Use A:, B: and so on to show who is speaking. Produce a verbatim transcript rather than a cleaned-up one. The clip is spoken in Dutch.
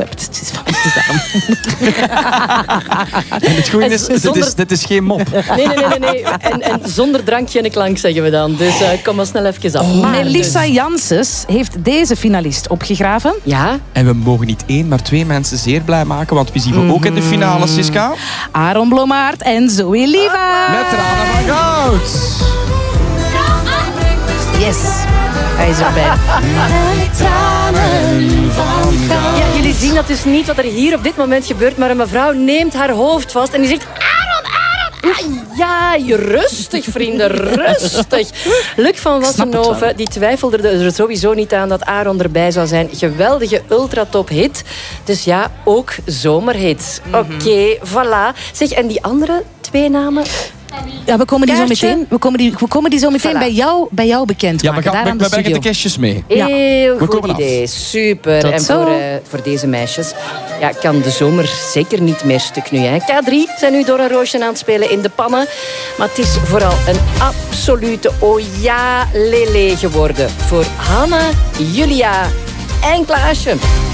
A: hebt. Het is, het is daarom.
B: En het goede is,
C: zonder...
B: dit is, dit is geen mop.
C: Nee, nee, nee. nee, nee. En, en zonder drankje en klank zeggen we dan. Dus uh, kom maar snel even af.
A: Oh. Melissa dus. Janssens heeft deze finalist opgegraven.
C: Ja.
B: En we mogen niet één, maar twee mensen zeer blij maken. Want wie zien we mm-hmm. ook in de finale, Siska?
A: Aaron Blommaert en Zoe Liva.
B: Met Tranen van Goud.
A: Yes. Hij is erbij.
C: Ja, jullie zien dat dus niet wat er hier op dit moment gebeurt, maar een mevrouw neemt haar hoofd vast en die zegt... Aaron, Aaron! Ah, ja, rustig, vrienden, rustig. Luc van Wassenhoven die twijfelde er sowieso niet aan dat Aaron erbij zou zijn. Geweldige ultratop hit. Dus ja, ook zomerhit. Mm-hmm. Oké, okay, voilà. Zeg, en die andere twee namen...
A: Ja, we komen die zo meteen, we komen die, we komen die zo meteen voilà. bij, jou, bij jou bekend
B: ja,
A: maken.
B: Ja, we, gaan, we, we brengen de kistjes mee.
C: Ja. Heel
B: we
C: goed idee. Af. Super.
A: Tot
C: en
A: zo.
C: voor, uh, voor deze meisjes ja, kan de zomer zeker niet meer stuk nu. Hè. K drie zijn nu door een roosje aan het spelen in de pannen. Maar het is vooral een absolute oh ja lele geworden voor Hanna, Julia en Klaasje.